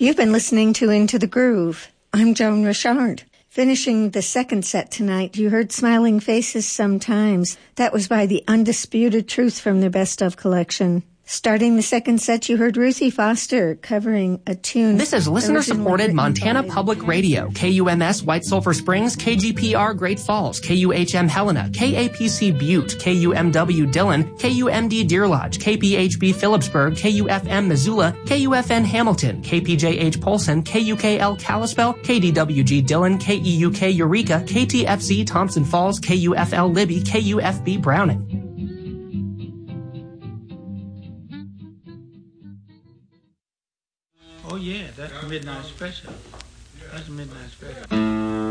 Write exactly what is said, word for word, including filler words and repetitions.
You've been listening to Into the Groove. I'm Joan Richard. Finishing the second set tonight, you heard Smiling Faces Sometimes. That was by the Undisputed Truth from their Best Of collection. Starting the second set, you heard Ruthie Foster covering a tune. This is listener-supported Montana Public Radio, K U M S White Sulphur Springs, K G P R Great Falls, K U H M Helena, K A P C Butte, K U M W Dillon, K U M D Deer Lodge, K P H B Phillipsburg, K U F M Missoula, K U F N Hamilton, K P J H Polson, K U K L Kalispell, K D W G Dillon, K E U K Eureka, K T F Z Thompson Falls, K U F L Libby, K U F B Browning. Oh yeah, that's Midnight Special. That's Midnight Special.